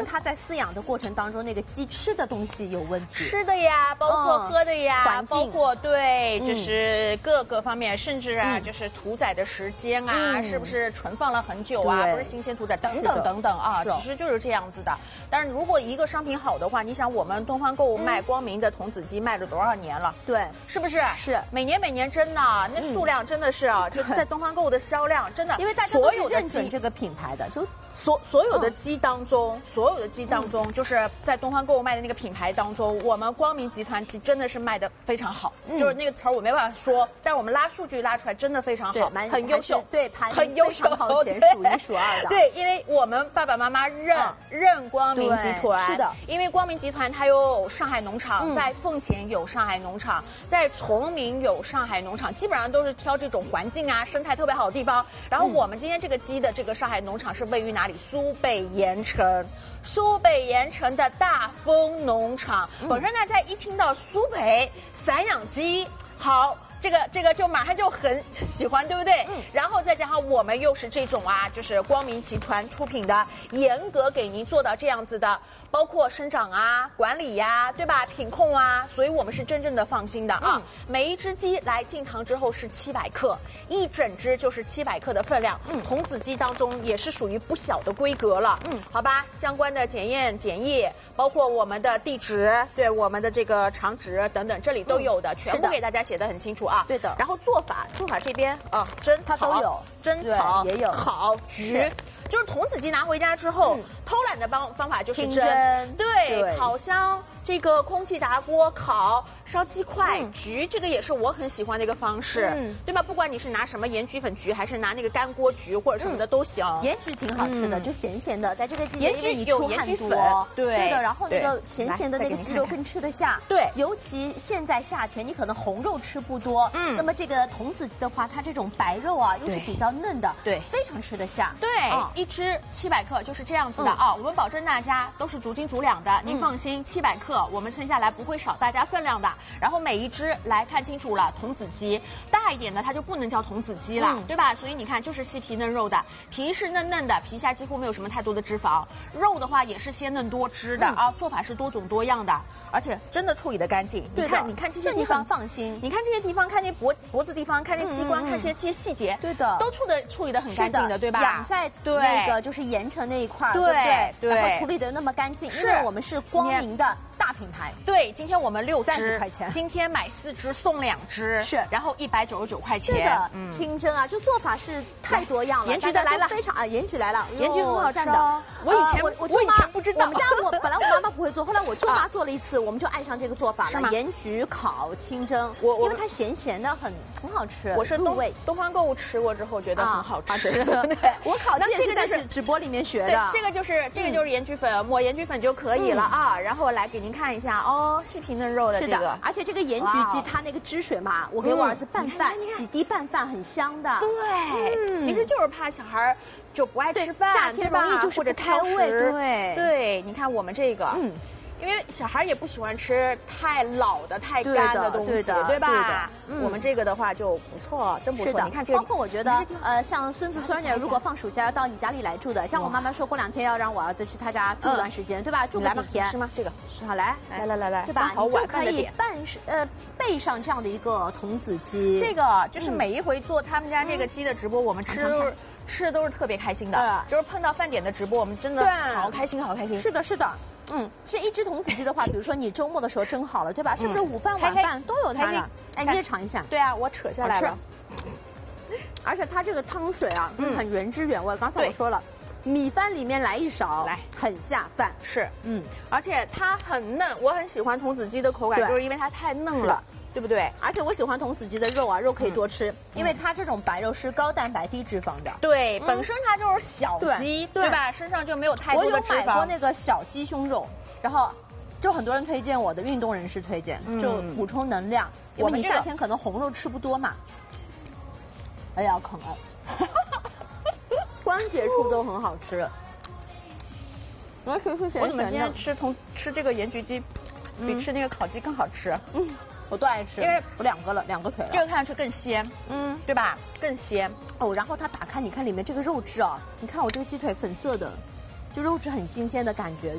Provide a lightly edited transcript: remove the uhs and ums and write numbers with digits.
它在饲养的过程当中，那个鸡吃的东西有问题， 吃的呀，包括喝的呀， 环境包括对，就是各个方面，甚至啊，就是屠宰的时间啊，是不是存放了很久啊，不是新鲜屠宰等等等等啊，其实就是这样子的。但是如果一个商品好的话，你想我们东方购物卖光明的童子鸡卖了多少年了？ 对， 是不是？ 是每年真的那数量真的是啊，就在东方购物的销量真的， 因为大家都是认准这个品牌的，就所有的鸡当中，就是在东方购物卖的那个品牌当中，我们光明集团鸡真的是卖的非常好，就是那个词儿我没办法说，但是我们拉数据拉出来真的非常好，很优秀， 对， 很优秀， 靠前，数一数二的。 对，因为我们爸爸妈妈认光明集团， 是的， 因为光明集团它有上海农场，在奉贤有上海农场，在崇明有上海农场，基本上都是挑这种环境啊、生态特别好的地方。然后我们今天这个鸡的这个上海农场是位于哪里？苏北盐城。苏北盐城的大丰农场，本身大家一听到苏北散养鸡，好。这个就马上就很喜欢，对不对？然后再加上我们又是这种啊，就是光明集团出品的，严格给您做到这样子的，包括生长啊、管理呀，对吧？品控啊，所以我们是真正的放心的啊。每一只鸡来进堂之后是700克，一整只就是700克的分量。童子鸡当中也是属于不小的规格了。好吧，相关的检验检疫，包括我们的地址，对我们的这个厂址等等，这里都有的，全部给大家写得很清楚啊。 对的， 然后做法这边啊，蒸它都有， 蒸草也有烤焗。就是童子鸡拿回家之后，偷懒的方法就是蒸，对，烤箱。这个空气炸锅烤、烧鸡块、焗，这个也是我很喜欢的一个方式，对吧？不管你是拿什么盐焗粉焗，还是拿那个干锅焗或者什么的都行。 盐焗挺好吃的，就咸咸的，在这个季节盐焗有盐焗粉， 对的。然后那个咸咸的那个鸡肉更吃得下， 对。 尤其现在夏天，你可能红肉吃不多，那么这个童子鸡的话，它这种白肉啊又是比较嫩的， 对， 非常吃得下。 对，一只700克就是这样子的啊，我们保证大家都是足斤足两的，您放心，700克。我们称下来不会少大家分量的，然后每一只来看清楚了，童子鸡大一点的它就不能叫童子鸡了，对吧？所以你看就是细皮嫩肉的，皮是嫩嫩的，皮下几乎没有什么太多的脂肪，肉的话也是鲜嫩多汁的啊，做法是多种多样的，而且真的处理得干净。你看这些地方放心， 你看这些地方，看这脖子地方，看这机关，看这些细节， 对的， 都处理得很干净的，对吧？ 养在那个就是盐城那一块，对不对？然后处理得那么干净，因为我们是光明的大品牌。 对，今天我们6只 30块钱， 今天买4只送2只， 是， 然后199块钱。 是的，清蒸啊，就做法是太多样了。 盐焗的来了， 非常啊，盐焗来了， 盐焗很好吃的。 我以前不知道， 我们家本来我妈妈不会做，后来我舅妈做了一次，我们就爱上这个做法了。盐焗、烤、清蒸，因为它咸咸的，很好吃。 我是东方购物吃过之后觉得很好吃。 我烤鸡也是在直播里面学的。 这个就是盐焗粉，抹盐焗粉就可以了啊。然后来给您看一下哦，细皮嫩肉的这个， 而且这个盐焗鸡它那个汁水嘛，我给我儿子拌饭，几滴拌饭很香的。 对，其实就是怕小孩就不爱吃饭， 夏天容易就是不开胃。 对，你看我们这个，因为小孩也不喜欢吃太老的、太干的东西，对吧？我们这个的话就不错，真不错。你看这个， 包括我觉得，像孙子孙女如果放暑假要到你家里来住的，像我妈妈说过2天要让我儿子去他家住一段时间，对吧？住个几天是吗？这个好来，对吧？ 好晚可以备上这样的一个童子鸡。 这个就是每一回做他们家这个鸡的直播，我们吃的都是特别开心的，就是碰到饭点的直播，我们真的好开心，好开心。 是的，是的。这一只童子鸡的话，比如说你周末的时候蒸好了，对吧？是不是午饭晚饭都有它了？哎，你也尝一下。 对啊，我扯下来了。 而且它这个汤水啊，很原汁原味。刚才我说了，米饭里面来一勺，很下饭。 是，而且它很嫩，我很喜欢童子鸡的口感，就是因为它太嫩了。对不对？ 而且我喜欢童子鸡的肉啊，肉可以多吃，因为它这种白肉是高蛋白低脂肪的。 对，本身它就是小鸡，对吧？身上就没有太多的脂肪。 我有买过那个小鸡胸肉，然后就很多人推荐我的，运动人士推荐，就补充能量，因为你夏天可能红肉吃不多嘛。哎呀，啃了，关节处都很好吃。 我怎么今天吃这个盐焗鸡，比吃那个烤鸡更好吃？ 我都爱吃， 因为我2个了，2个腿了。 这个看上去更鲜，对吧？更鲜哦。然后它打开，你看里面这个肉质啊，你看我这个鸡腿粉色的，就肉质很新鲜的感觉。